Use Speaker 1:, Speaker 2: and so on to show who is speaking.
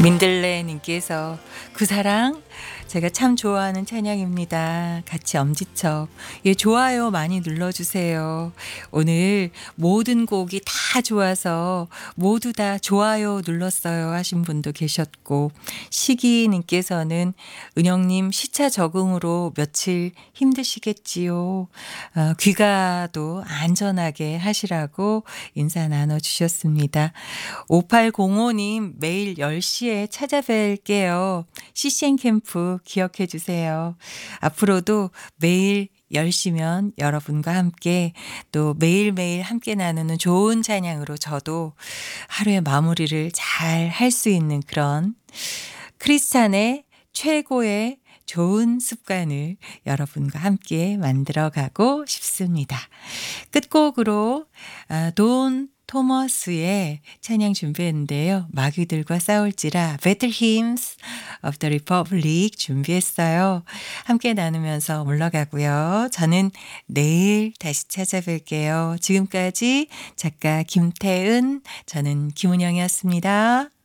Speaker 1: 민들레님께서 그 사랑 제가 참 좋아하는 찬양입니다. 같이 엄지척. 예, 좋아요 많이 눌러주세요. 오늘 모든 곡이 다 좋아서 모두 다 좋아요 눌렀어요 하신 분도 계셨고, 시기님께서는 은영님 시차 적응으로 며칠 힘드시겠지요. 귀가도 안전하게 하시라고 인사 나눠주셨습니다. 5805님 매일 10시에 찾아뵐게요. CCN 캠프 기억해 주세요. 앞으로도 매일 10시면 여러분과 함께 또 매일매일 함께 나누는 좋은 찬양으로 저도 하루의 마무리를 잘 할 수 있는 그런 크리스찬의 최고의 좋은 습관을 여러분과 함께 만들어가고 싶습니다. 끝곡으로 돈 토머스의 찬양 준비했는데요. 마귀들과 싸울지라 Battle Hymns of the Republic 준비했어요. 함께 나누면서 물러가고요. 저는 내일 다시 찾아뵐게요. 지금까지 작가 김태은, 저는 김은영이었습니다.